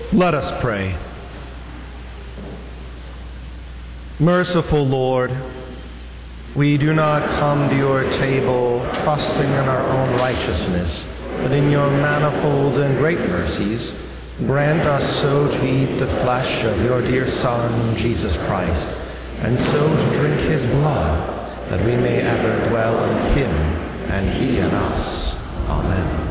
Let us pray. Merciful Lord, we do not come to your table trusting in our own righteousness, but in your manifold and great mercies, grant us so to eat the flesh of your dear Son, Jesus Christ, and so to drink his blood, that we may ever dwell in him and he in us. Amen.